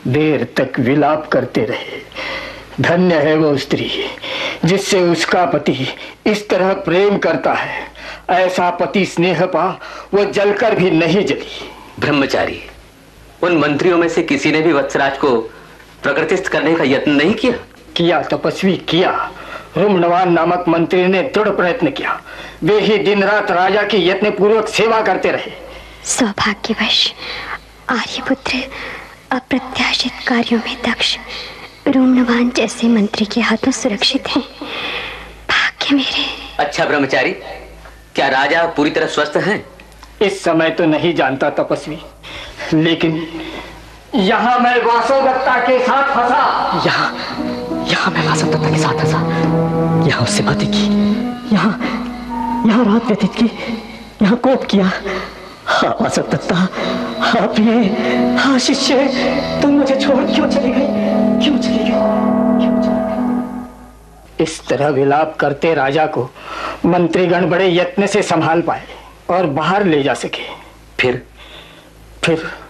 देर तक विलाप करते रहे। धन्य है वो स्त्री जिससे उसका पति इस तरह प्रेम करता है। ऐसा पति स्नेह पा वो जलकर भी नहीं जली। ब्रह्मचारी, उन मंत्रियों में से किसी ने भी वत्सराज को प्रकृतिस्थ करने का यत्न नहीं किया? किया तपस्वी, किया। रुम्नवान नामक मंत्री ने दृढ़ प्रयत्न किया। वे ही दिन रात राजा की यत्न पूर्वक सेवा करते रहे। सौभाग्यवश आर्यपुत्र अप्रत्याशित कार्यों में दक्ष रुम्नवान जैसे मंत्री के हाथों सुरक्षित हैं। भाग्य मेरे। अच्छा ब्रह्मचारी, क्या राजा पूरी तरह स्वस्थ हैं? इस समय तो नहीं जानता तपस्वी, लेकिन यहाँ मैं वासवदत्ता के साथ फंसा। यहाँ मैं वासवदत्ता के साथ फंसा, यहाँ उससे बातें की, यहाँ रात व्यतीत की, यहाँ कोप किया। हाँ वासवदत्ता, हाँ प्रिय, हाँ शिष्य, तुम मुझे छोड़ क्यों चली गई? क्यों चली गई? इस तरह विलाप करते राजा को मंत्रीगण बड़े यत्न से संभाल पाए और बाहर ले जा सके। फिर